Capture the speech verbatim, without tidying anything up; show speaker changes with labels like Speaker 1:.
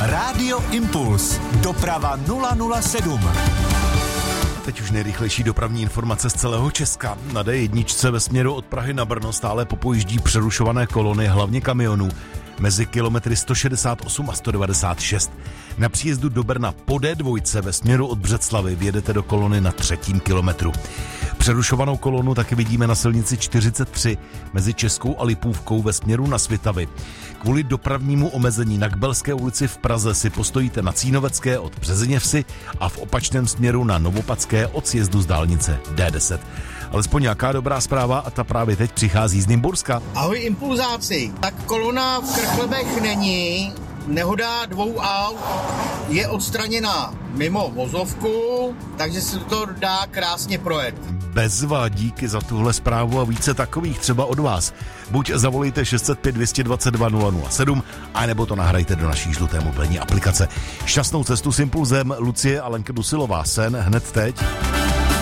Speaker 1: Rádio Impuls. Doprava nula nula sedm.
Speaker 2: Teď už nejrychlejší dopravní informace z celého Česka. Na dé jedna ve směru od Prahy na Brno stále popojíždí přerušované kolony, hlavně kamionů, mezi kilometry sto šedesát osm a sto devadesát šest. Na příjezdu do Brna po dé dva ve směru od Břeclavi vjedete do kolony na třetím kilometru. Přerušovanou kolonu taky vidíme na silnici čtyřicet tři mezi Českou a Lipůvkou ve směru na Svitavy. Kvůli dopravnímu omezení na Kbelské ulici v Praze si postojíte na Cínovecké od Březiněvsi a v opačném směru na Novopadské od sjezdu z dálnice dé deset. Alespoň nějaká dobrá zpráva a ta právě teď přichází z Nymburska.
Speaker 3: Ahoj impulzáci, tak kolona v Krchlebech není, nehoda dvou aut je odstraněna mimo vozovku, takže se to dá krásně projet.
Speaker 2: Bezva, díky za tuhle zprávu a více takových třeba od vás. Buď zavolejte šest set pět dvě dvacet dva nula nula sedm, anebo to nahrajte do naší žluté mobilní aplikace. Šťastnou cestu s Impulzem, Lucie a Lenka Dusilová, sen hned teď.